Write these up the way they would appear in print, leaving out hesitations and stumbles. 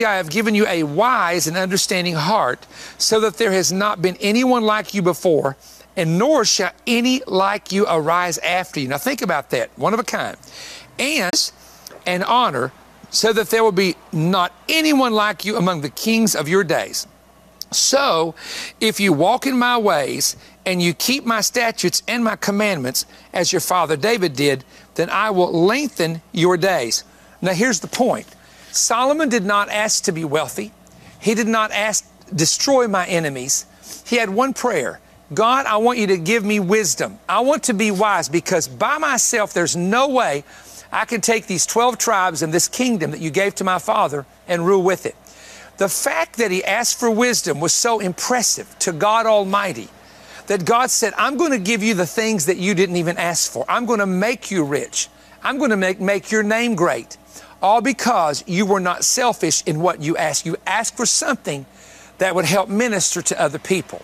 I have given you a wise and understanding heart, so that there has not been anyone like you before, and nor shall any like you arise after you. Now think about that, one of a kind. And honor, so that there will be not anyone like you among the kings of your days. So, if you walk in my ways, and you keep my statutes and my commandments, as your father David did, then I will lengthen your days. Now here's the point. Solomon did not ask to be wealthy. He did not ask, destroy my enemies. He had one prayer. God, I want you to give me wisdom. I want to be wise, because by myself there's no way I can take these 12 tribes and this kingdom that you gave to my father and rule with it. The fact that he asked for wisdom was so impressive to God Almighty that God said, I'm going to give you the things that you didn't even ask for. I'm going to make you rich. I'm going to make your name great. All because you were not selfish in what you asked. You asked for something that would help minister to other people.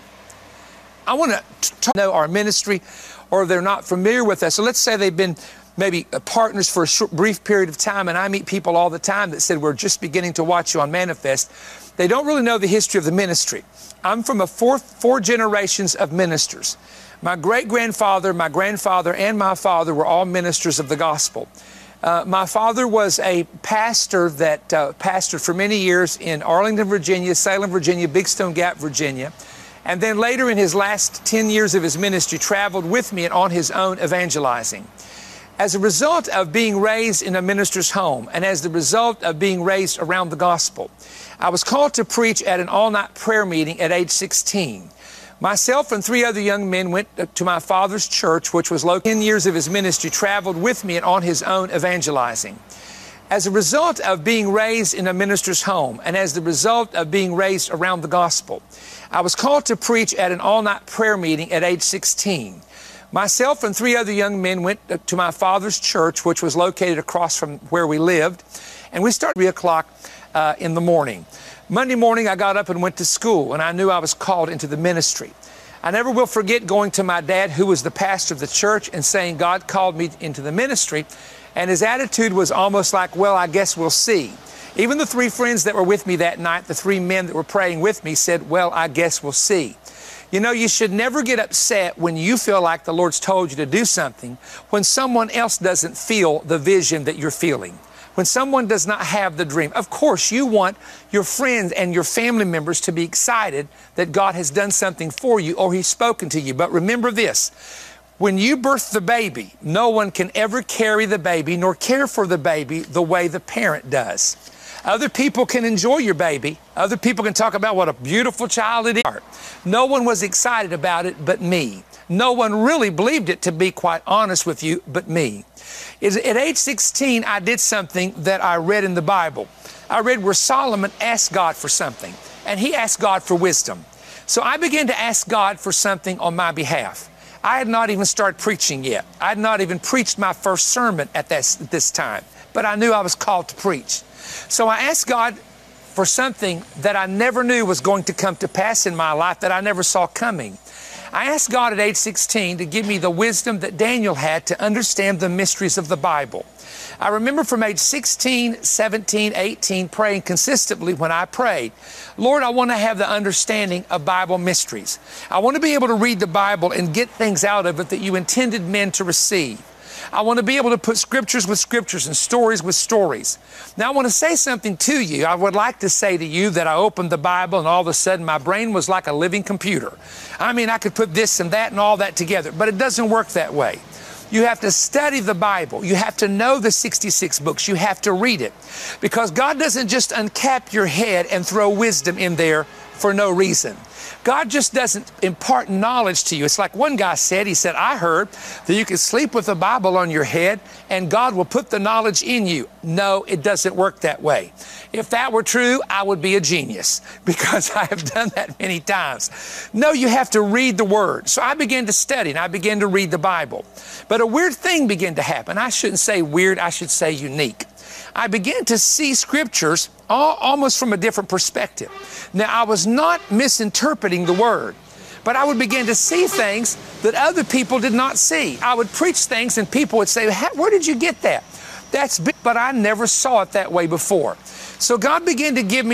I want to know our ministry, or they're not familiar with us. So let's say they've been maybe partners for a brief period of time, and I meet people all the time that said, we're just beginning to watch you on Manifest. They don't really know the history of the ministry. I'm from four generations of ministers. My great-grandfather, my grandfather, and my father were all ministers of the gospel. My father was a pastor that pastored for many years in Arlington, Virginia, Salem, Virginia, Big Stone Gap, Virginia. And then later in his last 10 years of his ministry, traveled with me and on his own evangelizing. As a result of being raised in a minister's home, and as the result of being raised around the gospel, I was called to preach at an all-night prayer meeting at age 16. Myself and 3 other young men went to my father's church, which was located 10 years of his ministry, traveled with me and on his own evangelizing. As a result of being raised in a minister's home, and as the result of being raised around the gospel, I was called to preach at an all-night prayer meeting at age 16. Myself and 3 other young men went to my father's church, which was located across from where we lived, and we started at 3 o'clock in the morning. Monday morning, I got up and went to school, and I knew I was called into the ministry. I never will forget going to my dad, who was the pastor of the church, and saying, God called me into the ministry, and his attitude was almost like, well, I guess we'll see. Even the 3 friends that were with me that night, the 3 men that were praying with me, said, well, I guess we'll see. You know, you should never get upset when you feel like the Lord's told you to do something when someone else doesn't feel the vision that you're feeling. When someone does not have the dream. Of course, you want your friends and your family members to be excited that God has done something for you or He's spoken to you. But remember this, when you birth the baby, no one can ever carry the baby nor care for the baby the way the parent does. Other people can enjoy your baby. Other people can talk about what a beautiful child it is. No one was excited about it but me. No one really believed it, to be quite honest with you, but me. At age 16, I did something that I read in the Bible. I read where Solomon asked God for something, and he asked God for wisdom. So I began to ask God for something on my behalf. I had not even started preaching yet. I had not even preached my first sermon at this time, but I knew I was called to preach. So I asked God for something that I never knew was going to come to pass in my life, that I never saw coming. I asked God at age 16 to give me the wisdom that Daniel had to understand the mysteries of the Bible. I remember from age 16, 17, 18, praying consistently when I prayed, Lord, I want to have the understanding of Bible mysteries. I want to be able to read the Bible and get things out of it that you intended men to receive. I want to be able to put scriptures with scriptures and stories with stories. Now, I want to say something to you. I would like to say to you that I opened the Bible and all of a sudden my brain was like a living computer. I mean, I could put this and that and all that together, but it doesn't work that way. You have to study the Bible. You have to know the 66 books. You have to read it, because God doesn't just uncap your head and throw wisdom in there for no reason. God just doesn't impart knowledge to you. It's like one guy said, he said, I heard that you can sleep with the Bible on your head and God will put the knowledge in you. No, it doesn't work that way. If that were true, I would be a genius, because I have done that many times. No, you have to read the Word. So I began to study and I began to read the Bible. But a weird thing began to happen. I shouldn't say weird, I should say unique. I began to see scriptures almost from a different perspective. Now, I was not misinterpreting the Word, but I would begin to see things that other people did not see. I would preach things and people would say, where did you get that? That's big, but I never saw it that way before. So God began to give me